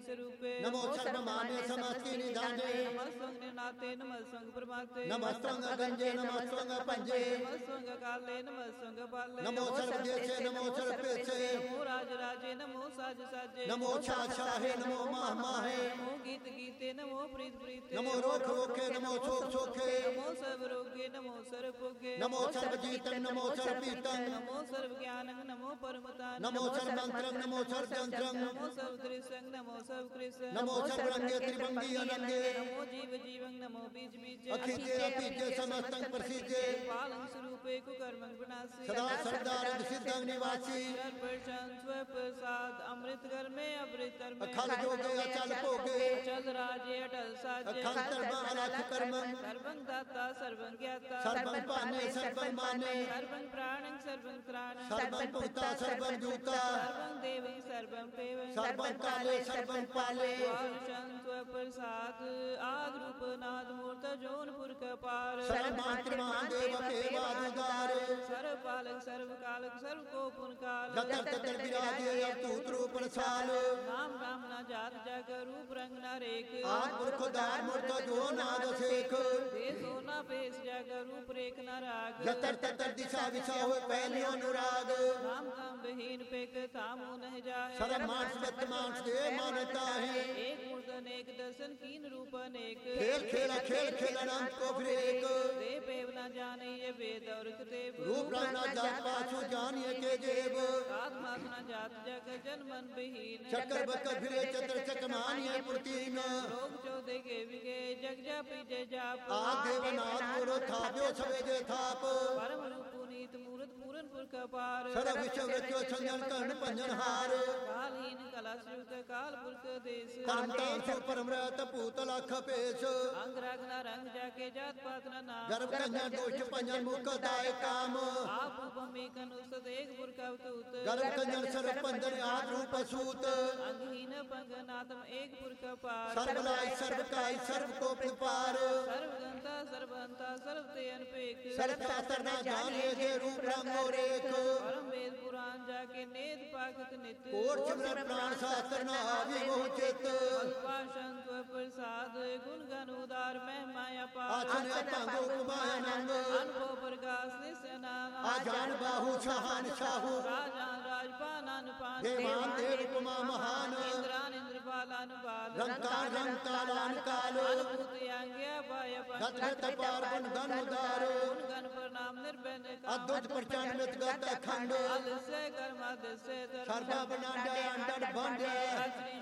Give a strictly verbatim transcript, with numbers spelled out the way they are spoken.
स्वरूपे नमो सर्वमान्य समस्ति निधाने नमस्वंग नाते नमस्वंग प्रमाते नमस्वंग गंजे नमस्वंग पंजे नमस्वंग काले नमस्वंग पाले नमो सर्वदेशे नमो सर्वपेशे नमो राज राजे नमो साज साजे नमो छाछाहे नमो माह माहे नमो गीत गीते नमो प्रीत प्रीते नमो रोख रोखे नमो शोक शोखे नमो सर्व रोगे नमो सर्व भोगे नमो सर्वजीतन नमो सर्वपीतन नमो सर्व ज्ञानं नमो परमतान नमो सर्वमंत्रं नमो सर्वतंत्रं नमो सर्व त्रिसंग नमो सर्व कृष्ण नमो सर्वरंगे त्रिभंगी अनंगे नमो जीव जीवं नमो बीज बीज अखिते अपीते समस्तं प्रसीते पालं स्वरूपे कुकर्मं विनाशी सदा सर्वदा सिद्धं निवासी सर्वशं स्वप्रसाद अमृत घर में अमृत में अखल जोगे अचल भोगे चल राजे अटल साजे अखल कर्म अलख कर्म सर्वं दाता सर्वं ज्ञाता सर्वं पाने सर्वं माने सर्वं प्राणं सर्वं त्राणं सर्वं पुता सर्वं जूता सर्वं देवं सर्वं पेवं सर्वं काले सर्वं पाले प्रसाद आद रूप नाद मूर्त जौनपुर कपार सर्वमात्र महादेव पेवादुदार सर्व पालक सर्व कालक सर्व को पुनकाल जतर ततर विराजे अवधूत रूप रसाल नाम नाम ना जात जग रूप रंग न रेख आद पुरख दार मूर्त जो नाद शेख देशो न पेश जग रूप रेख न राग जतर ततर दिशा विशा हो पहले अनुराग नाम काम बहीन पेक थामो न जाए सर्व मानस व्यक्त मानस दे मानता है एक मूर्त अनेक दर्शन कीन रूप अनेक खेल खेल खेल खेल अनंत को फिर एक दे पेव न जाने ये वेद और देव रूप रंग न जात पाछू जानिए के जेब आत्मा न जात जग जन मन बहीन चक्कर बक्कर फिरे चतर चकमानिए पुरतीन लोग चौदह के विगे जग जप जय जाप आग देवनाथ मोरो थाप्यो सवेजे थाप परम रूप पुनीत मूर्त पूरन पुर कपार सर्व विश्व रचो छंजन कर्ण पंजन हार कालीन कला श्रुत काल पुरख देश कर्मतान सु परमरत पूतल अख पेश अंग राग न रंग जाके जात पात न नाम गर्भ कन्या दुष्ट पंजन मुख दाय काम आप उपमे कनुसत एक पुर कवतूत गर्भ कन्या सर्व पंजन आद रूप सूत अंगहीन पंगनातम एक पुर कपार सर्वलाय सर्व काय सर्व को पार सर्वगंता सर्वहंता सर्व ते अनपेक सर्व शास्त्र न जाने जे रूप रंग और एक परम वेद पुराण जाके नेद पाकत नित्य कोट सिमरन प्राण शास्त्र न आदि मोह चित पाशंत प्रसाद गुण गण उदार महिमा पार आचन अपंगो कुमायनंग अनुभव प्रकाश निस्नाम आजान बाहु छहान शाहु राजान राजपानान पान देवान देव उपमा महान इंद्रान इंद्रपालान बाल रंकार रंग कालान काल अद्भुत यांग्या पाय गत गत पार गुण गण उदार गुण गण प्रणाम निर्भय अद्भुत प्रचंड मित गत अखंड अल से कर्म से सर्व बनांड अंडर बंड